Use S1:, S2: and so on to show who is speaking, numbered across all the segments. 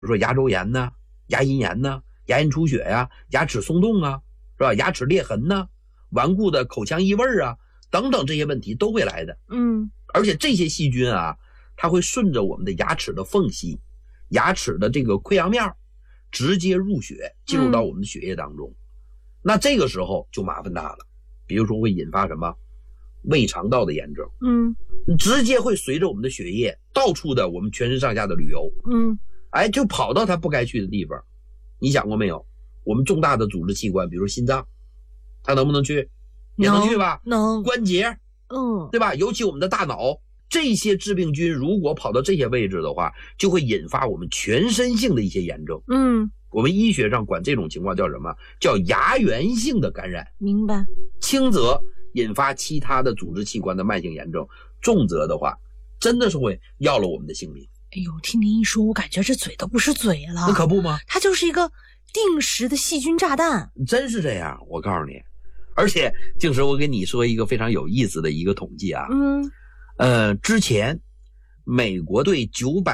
S1: 如说牙周炎呢、牙龈炎呢、牙龈出血呀、牙齿松动啊，是吧？牙齿裂痕呢、顽固的口腔异味啊等等，这些问题都会来的。而且这些细菌啊，它会顺着我们的牙齿的缝隙、牙齿的这个溃疡面直接入血，进入到我们的血液当中。那这个时候就麻烦大了，比如说会引发什么胃肠道的炎症，直接会随着我们的血液到处的我们全身上下的旅游，就跑到它不该去的地方。你想过没有？我们重大的组织器官，比如心脏，它能不能去？也能去吧？
S2: 能。
S1: 关节，对吧？尤其我们的大脑，这些致病菌如果跑到这些位置的话，就会引发我们全身性的一些炎症。我们医学上管这种情况叫什么？叫牙源性的感染。
S2: 明白。
S1: 轻则引发其他的组织器官的慢性炎症，重则的话，真的是会要了我们的性命。
S2: 哎呦，听您一说，我感觉这嘴都不是嘴了。
S1: 那可不吗？
S2: 它就是一个定时的细菌炸弹。
S1: 真是这样，我告诉你。而且静时，我跟你说一个非常有意思的一个统计啊。之前美国对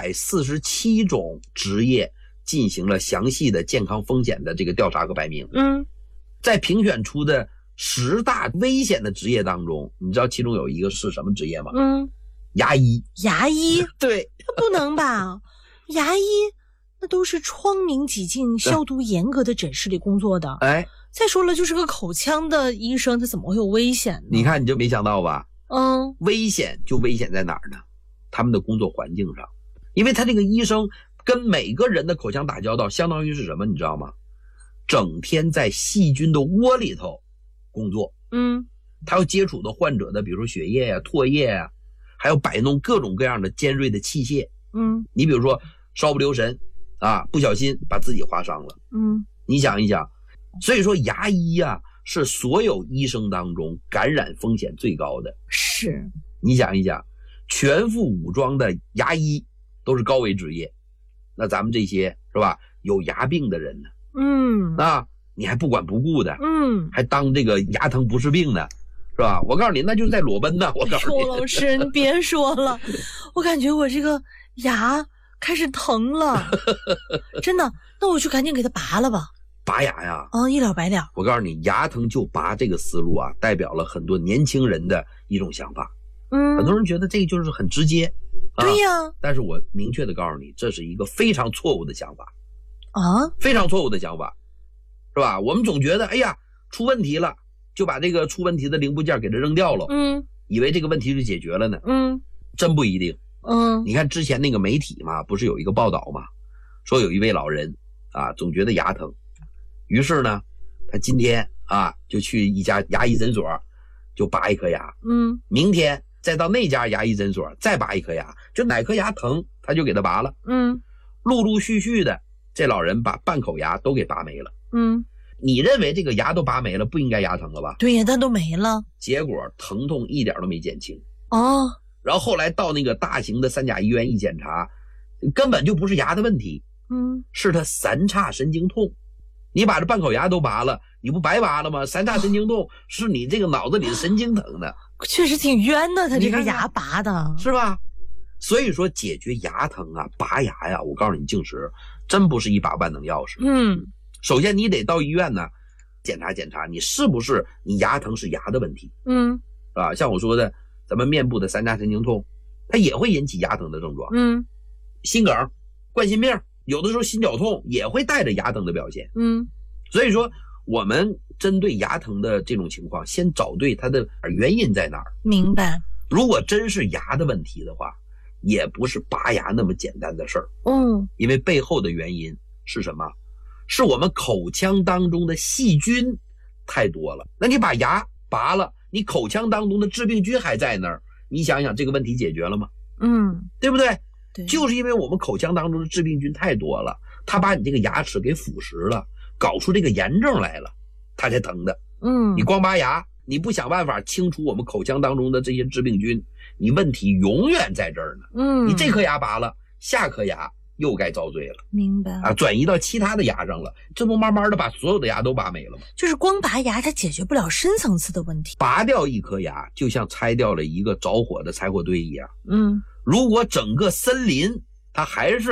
S1: 947种职业进行了详细的健康风险的这个调查和排名。在评选出的10大危险的职业当中，你知道其中有一个是什么职业吗？牙医。
S2: 牙医？
S1: 对。
S2: 不能吧？牙医那都是窗明几净、消毒严格的诊室里工作的。再说了，就是个口腔的医生，他怎么会有危险呢？
S1: 你看你就没想到吧？危险就危险在哪儿呢？他们的工作环境上，因为他这个医生跟每个人的口腔打交道，相当于是什么？你知道吗？整天在细菌的窝里头工作。他要接触的患者的，比如说血液呀、唾液呀，还有摆弄各种各样的尖锐的器械。你比如说稍不留神啊，不小心把自己划伤了。你想一想，所以说牙医啊是所有医生当中感染风险最高的。
S2: 是。
S1: 你想一想，全副武装的牙医都是高危职业，那咱们这些是吧，有牙病的人呢，你还不管不顾的，还当这个牙疼不是病呢，是吧？我告诉你，那就是在裸奔呢。我告诉你，
S2: 邱老师，你别说了，我感觉我这个牙开始疼了，真的。那我就赶紧给它拔了吧。
S1: 拔牙呀？
S2: 一了百了。
S1: 我告诉你，牙疼就拔这个思路啊，代表了很多年轻人的一种想法。很多人觉得这个就是很直接。
S2: 对呀。
S1: 但是我明确的告诉你，这是一个非常错误的想法。非常错误的想法，是吧？我们总觉得，哎呀，出问题了，就把这个出问题的零部件给它扔掉了，以为这个问题就解决了呢。真不一定。你看之前那个媒体嘛，不是有一个报道嘛，说有一位老人啊，总觉得牙疼，于是呢，他今天啊就去一家牙医诊所就拔一颗牙，明天再到那家牙医诊所再拔一颗牙，就哪颗牙疼他就给他拔了。陆陆续续的，这老人把半口牙都给拔没了。你认为这个牙都拔没了，不应该牙疼了吧？
S2: 对呀，但都没了。
S1: 结果疼痛一点都没减轻。然后后来到那个大型的3甲医院一检查，根本就不是牙的问题，是他三叉神经痛。你把这半口牙都拔了，你不白拔了吗？三叉神经痛是你这个脑子里的神经疼的。
S2: 确实挺冤的，他这个牙拔的，
S1: 是吧？所以说解决牙疼啊，拔牙呀，我告诉你，静时真不是一把万能钥匙。首先你得到医院呢检查检查，你是不是你牙疼是牙的问题。是吧？像我说的，咱们面部的三叉神经痛，它也会引起牙疼的症状。心梗、冠心病，有的时候心绞痛也会带着牙疼的表现。所以说我们针对牙疼的这种情况，先找对它的原因在哪儿。
S2: 明白。
S1: 如果真是牙的问题的话，也不是拔牙那么简单的事儿。因为背后的原因是什么？是我们口腔当中的细菌太多了。那你把牙拔了，你口腔当中的致病菌还在那儿，你想想这个问题解决了吗？对不对？
S2: 对，
S1: 就是因为我们口腔当中的致病菌太多了，它把你这个牙齿给腐蚀了，搞出这个炎症来了，它才疼的。你光拔牙，你不想办法清除我们口腔当中的这些致病菌，你问题永远在这儿呢。你这颗牙拔了，下颗牙又该遭罪了。
S2: 明白
S1: 啊，转移到其他的牙上了，这不慢慢的把所有的牙都拔没了吗？
S2: 就是光拔牙它解决不了深层次的问题。
S1: 拔掉一颗牙就像拆掉了一个着火的柴火堆一样。如果整个森林它还是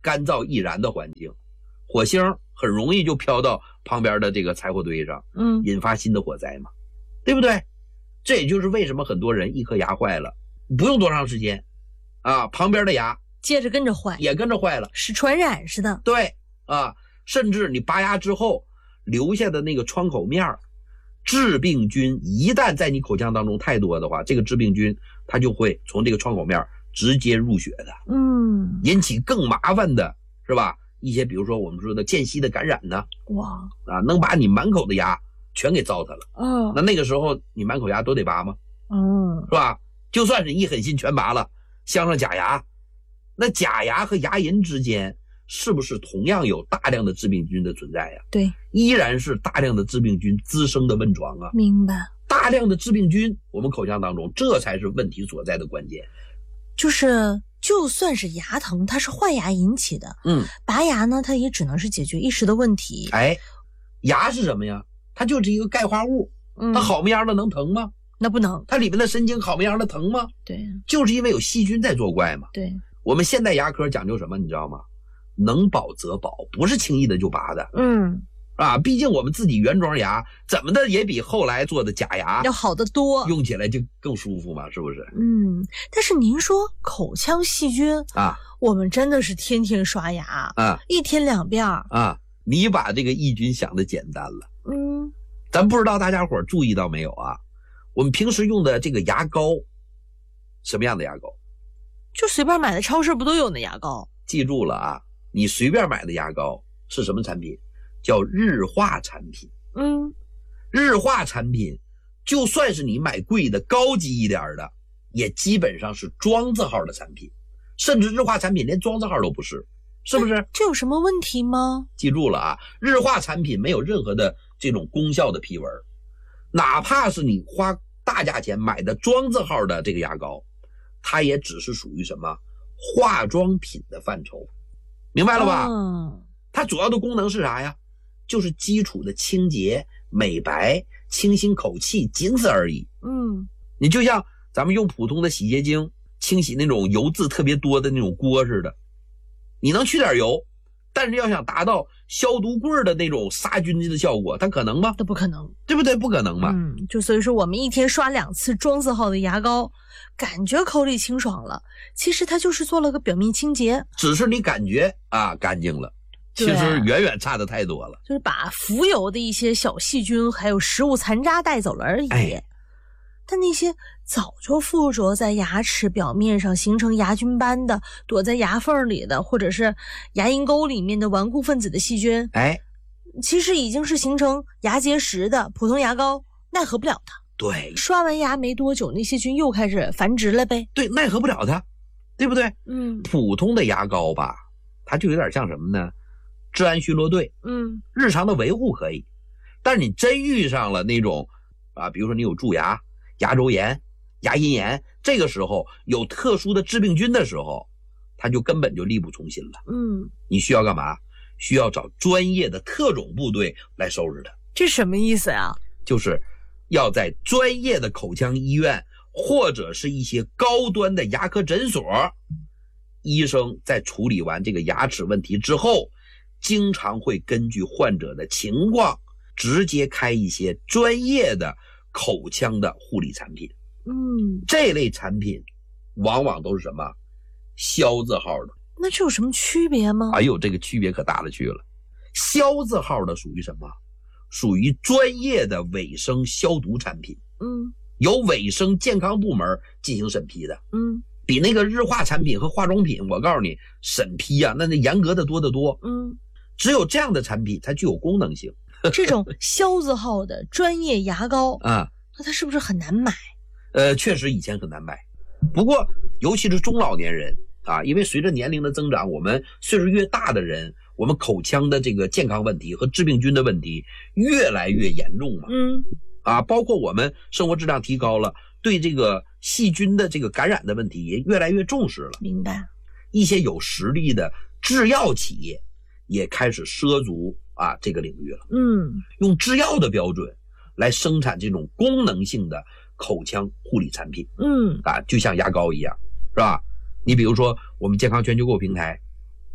S1: 干燥易燃的环境，火星很容易就飘到旁边的这个柴火堆上，引发新的火灾嘛，对不对？这也就是为什么很多人一颗牙坏了，不用多长时间啊，旁边的牙
S2: 接着跟着坏，
S1: 也跟着坏了，
S2: 是传染似的。
S1: 对啊，甚至你拔牙之后留下的那个创口面，致病菌一旦在你口腔当中太多的话，这个致病菌它就会从这个创口面直接入血的，引起更麻烦的是吧？一些比如说我们说的间隙的感染呢，
S2: 哇
S1: 啊，能把你满口的牙全给糟蹋了。那个时候你满口牙都得拔吗？是吧？就算是一狠心全拔了，镶上假牙，那假牙和牙龈之间是不是同样有大量的致病菌的存在呀？
S2: 对，
S1: 依然是大量的致病菌滋生的温床啊。
S2: 明白。
S1: 大量的致病菌，我们口腔当中，这才是问题所在的关键。
S2: 就算是牙疼，它是坏牙引起的，拔牙呢，它也只能是解决一时的问题。
S1: 牙是什么呀？它就是一个钙化物，它好么样的能疼吗？
S2: 那不能。
S1: 它里面的神经好么样的疼吗？
S2: 对，
S1: 就是因为有细菌在作怪嘛。
S2: 对，
S1: 我们现代牙科讲究什么，你知道吗？能保则保，不是轻易的就拔的。毕竟我们自己原装牙怎么的也比后来做的假牙
S2: 要好得多，
S1: 用起来就更舒服嘛，是不是？
S2: 但是您说口腔细菌啊，我们真的是天天刷牙啊，1天2遍
S1: 啊。你把这个抑菌想的简单了。咱不知道大家伙注意到没有啊？我们平时用的这个牙膏，什么样的牙膏？
S2: 就随便买的超市不都有那牙膏？
S1: 记住了啊，你随便买的牙膏是什么产品？叫日化产品。日化产品就算是你买贵的高级一点的，也基本上是庄字号的产品，甚至日化产品连庄字号都不是，是不是？
S2: 这有什么问题吗？
S1: 记住了啊，日化产品没有任何的这种功效的批文，哪怕是你花大价钱买的庄字号的这个牙膏，它也只是属于什么化妆品的范畴，明白了吧？它主要的功能是啥呀？就是基础的清洁、美白、清新口气，仅此而已。你就像咱们用普通的洗洁精清洗那种油渍特别多的那种锅似的，你能去点油，但是要想达到消毒柜的那种杀菌的效果，它可能吗？
S2: 都不可能，
S1: 对不对？不可能嘛。
S2: 就所以说我们1天刷2次庄字号的牙膏，感觉口里清爽了，其实它就是做了个表面清洁，
S1: 只是你感觉啊干净了，其实远远差的太多了，
S2: 就是把浮游的一些小细菌还有食物残渣带走了而已。但那些早就附着在牙齿表面上形成牙菌斑的，躲在牙缝里的，或者是牙龈沟里面的顽固分子的细菌，其实已经是形成牙结石的，普通牙膏奈何不了它。
S1: 对，
S2: 刷完牙没多久，那细菌又开始繁殖了呗。
S1: 对，奈何不了它，对不对？普通的牙膏吧，它就有点像什么呢？治安巡逻队。日常的维护可以，但是你真遇上了那种比如说你有蛀牙、牙周炎、牙龈炎，这个时候有特殊的致病菌的时候，它就根本就力不从心了。你需要干嘛？需要找专业的特种部队来收拾它。
S2: 这什么意思啊？
S1: 就是要在专业的口腔医院或者是一些高端的牙科诊所，医生在处理完这个牙齿问题之后，经常会根据患者的情况直接开一些专业的口腔的护理产品。这类产品往往都是什么消字号的。
S2: 那这有什么区别吗？
S1: 哎呦，这个区别可大了去了。消字号的属于什么？属于专业的卫生消毒产品。由卫生健康部门进行审批的。比那个日化产品和化妆品，我告诉你审批啊，那严格的多得多。只有这样的产品才具有功能性。
S2: 这种消字号的专业牙膏那它是不是很难买？
S1: 确实以前很难买，不过尤其是中老年人因为随着年龄的增长，我们岁数越大的人，我们口腔的这个健康问题和致病菌的问题越来越严重嘛。包括我们生活质量提高了，对这个细菌的这个感染的问题也越来越重视了。
S2: 明白。
S1: 一些有实力的制药企业也开始涉足这个领域了。用制药的标准来生产这种功能性的口腔护理产品。就像牙膏一样，是吧？你比如说我们健康全球购平台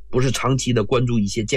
S1: 不是长期的关注一些健